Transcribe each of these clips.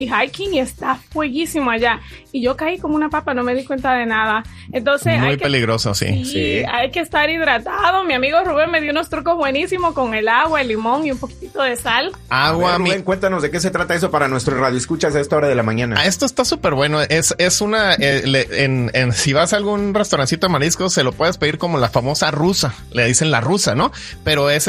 hiking y está fueguísimo allá. Y yo caí como una papa, no me di cuenta de nada. Entonces muy peligroso, sí. Sí, hay que estar hidratado. Mi amigo Rubén me dio unos trucos buenísimos con el agua, el limón y un poquito de sal. Agua, Rubén, cuéntanos de qué se trata eso para nuestro radioescuchas a esta hora de la mañana. Esto está súper bueno. Es una, si vas a algún restaurancito de mariscos, se lo puedes pedir como la famosa rusa. Le dicen la rusa, ¿no? Pero es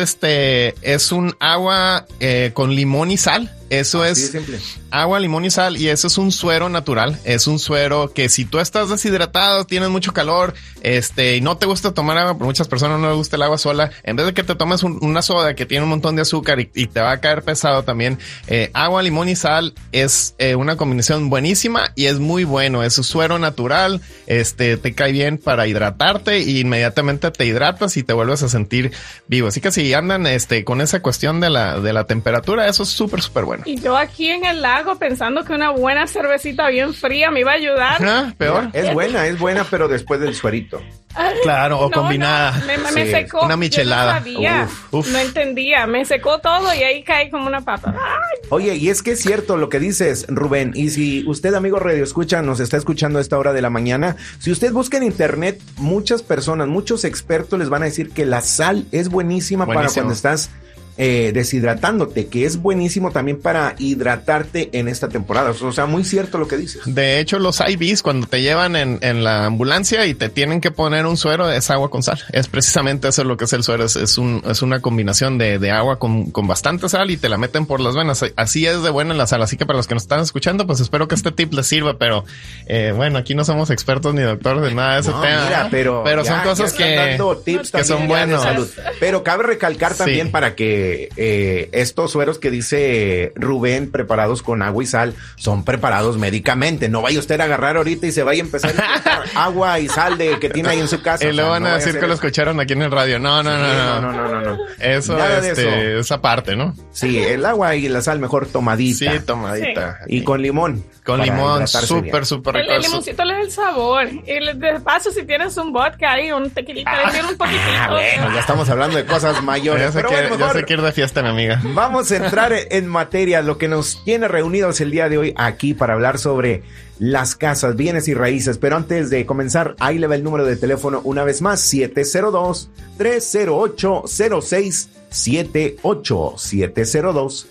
un agua con limón y sal. Eso es simple. Agua, limón y sal, y eso es un suero natural. Es un suero que si tú estás deshidratado, tienes mucho calor, y no te gusta tomar agua, por muchas personas no les gusta el agua sola, en vez de que te tomes una soda que tiene un montón de azúcar y te va a caer pesado también, agua, limón y sal es una combinación buenísima y es muy bueno. Es un suero natural, te cae bien para hidratarte y inmediatamente te hidratas y te vuelves a sentir vivo. Así que si andan con esa cuestión de la temperatura, eso es súper, súper bueno. Y yo aquí en el lago pensando que una buena cervecita bien fría me iba a ayudar. Peor. Es buena, pero después del suerito. Claro, o combinada. Me secó. Una michelada. Yo no sabía, no entendía. Me secó todo y ahí caí como una papa. Ay. Oye, y es que es cierto lo que dices, Rubén. Y si usted, amigo Radio Escucha, nos está escuchando a esta hora de la mañana, si usted busca en internet, muchas personas, muchos expertos les van a decir que la sal es buenísima para cuando estás deshidratándote, que es buenísimo también para hidratarte en esta temporada. O sea, muy cierto lo que dices. De hecho, los IVs, cuando te llevan en la ambulancia y te tienen que poner un suero, es agua con sal. Es precisamente eso lo que es el suero. Es una combinación de agua con bastante sal y te la meten por las venas. Así es de buena la sal. Así que para los que nos están escuchando, pues espero que este tip les sirva. Pero bueno, aquí no somos expertos ni doctores de nada de ese tema. Mira, pero son cosas que son buenos. Pero cabe recalcar también para que estos sueros que dice Rubén, preparados con agua y sal, son preparados médicamente. No vaya usted a agarrar ahorita y se vaya a empezar a echar agua y sal que tiene ahí en su casa. Y luego van a decir que lo escucharon aquí en el radio. No. Eso, esa parte, ¿no? Sí, el agua y la sal mejor tomadita. Sí, tomadita. Sí. Y con limón. Con limón, súper, súper rico. El limoncito le da el sabor. Y de paso, si tienes un vodka ahí, un tequilita, le tiene un poquitito. Bueno, ya estamos hablando de cosas mayores. Ya se quiere de fiesta, mi amiga. Vamos a entrar en materia. Lo que nos tiene reunidos el día de hoy aquí para hablar sobre las casas, bienes y raíces. Pero antes de comenzar, ahí le va el número de teléfono una vez más: 702-308-0678.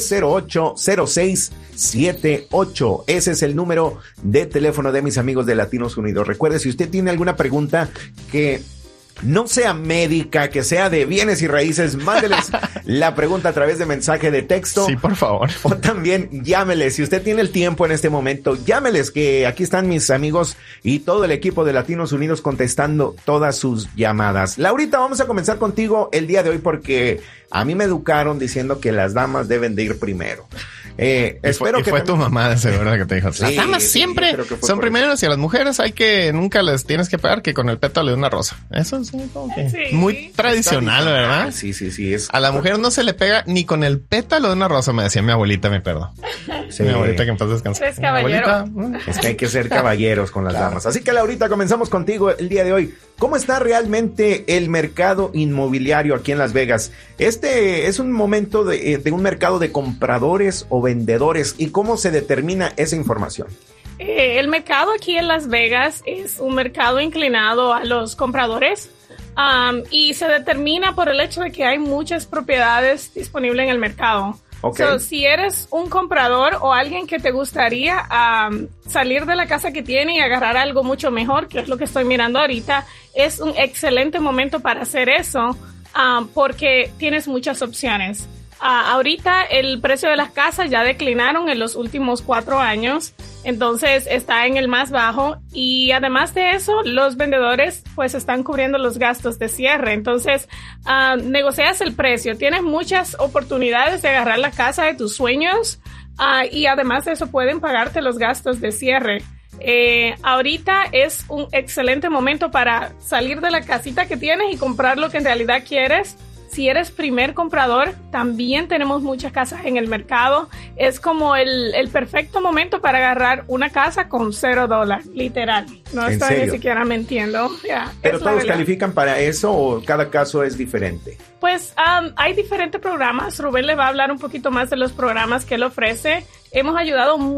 702-308-0678. Ese es el número de teléfono de mis amigos de Latinos Unidos. Recuerde, si usted tiene alguna pregunta que no sea médica, que sea de bienes y raíces, mándeles la pregunta a través de mensaje de texto. Sí, por favor. O también llámeles. Si usted tiene el tiempo en este momento, llámeles, que aquí están mis amigos y todo el equipo de Latinos Unidos contestando todas sus llamadas. Laurita, vamos a comenzar contigo el día de hoy porque a mí me educaron diciendo que las damas deben de ir primero. Espero que fue tu mamá de seguro que te dijo, las damas siempre son primeros y a las mujeres nunca les tienes que pagar que con el pétalo de una rosa. Eso es como que muy tradicional, ¿verdad? Sí. A la mujer no se le pega ni con el pétalo de una rosa, me decía mi abuelita, me perdón. Sí. Mi abuelita, que en paz descanse. Es caballero. Es que hay que ser caballeros con las damas. Así que, Laurita, comenzamos contigo el día de hoy. ¿Cómo está realmente el mercado inmobiliario aquí en Las Vegas? Este es un momento de un mercado de compradores o vendedores. ¿Y cómo se determina esa información? El mercado aquí en Las Vegas es un mercado inclinado a los compradores y se determina por el hecho de que hay muchas propiedades disponibles en el mercado. Okay. So, si eres un comprador o alguien que te gustaría salir de la casa que tiene y agarrar algo mucho mejor, que es lo que estoy mirando ahorita, es un excelente momento para hacer eso porque tienes muchas opciones. Ahorita el precio de las casas ya declinaron en los últimos 4 años, entonces está en el más bajo y además de eso los vendedores pues están cubriendo los gastos de cierre, entonces negocias el precio, tienes muchas oportunidades de agarrar la casa de tus sueños y además de eso pueden pagarte los gastos de cierre. Ahorita es un excelente momento para salir de la casita que tienes y comprar lo que en realidad quieres. Si eres primer comprador, también tenemos muchas casas en el mercado. Es como el perfecto momento para agarrar una casa con $0, literal. No estoy ni siquiera mintiendo. ¿Pero todos califican para eso o cada caso es diferente? Pues hay diferentes programas. Rubén le va a hablar un poquito más de los programas que él ofrece. hemos ayudado